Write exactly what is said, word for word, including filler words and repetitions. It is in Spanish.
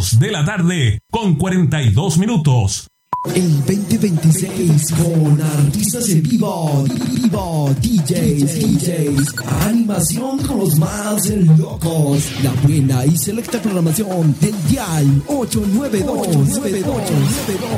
dos de la tarde con cuarenta y dos minutos. El veinte veintiséis con artistas en vivo, vivo, D Js, D Js, animación con los más locos, la buena y selecta programación del Dial ocho nueve dos.